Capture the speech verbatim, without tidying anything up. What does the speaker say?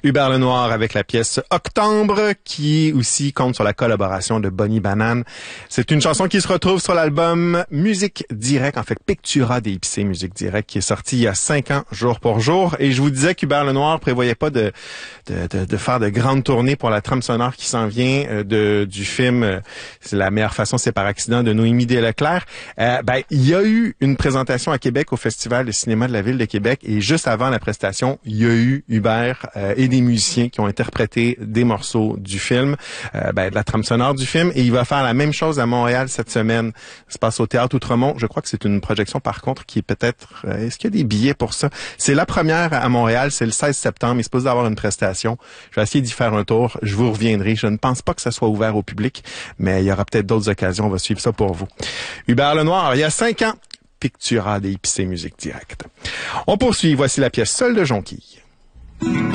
Hubert Lenoir avec la pièce Octobre, qui aussi compte sur la collaboration de Bonnie Banane. C'est une chanson qui se retrouve sur l'album Musique Direct, en fait Pictura des Épicés Musique Direct, qui est sorti il y a cinq ans, jour pour jour. Et je vous disais qu'Hubert Lenoir prévoyait pas de, de, de, de faire de grandes tournées pour la trame sonore qui s'en vient euh, de, du film euh, C'est la meilleure façon, c'est par accident de Noémie Desleclerc. Euh, ben, il y a eu une présentation à Québec au Festival de cinéma de la Ville de Québec, et juste avant la prestation, il y a eu Hubert euh, et des musiciens qui ont interprété des morceaux du film, euh, ben, de la trame sonore du film, et il va faire la même chose à Montréal cette semaine. Ça se passe au Théâtre Outremont. Je crois que c'est une projection, par contre, qui est peut-être... Euh, est-ce qu'il y a des billets pour ça? C'est la première à Montréal, c'est le seize septembre. Il est supposé avoir une prestation. Je vais essayer d'y faire un tour. Je vous reviendrai. Je ne pense pas que ça soit ouvert au public, mais il y aura peut-être d'autres occasions. On va suivre ça pour vous. Hubert Lenoir, il y a cinq ans, Pictura des Épicés Musique Direct. On poursuit. Voici la pièce Seule de Jonquille.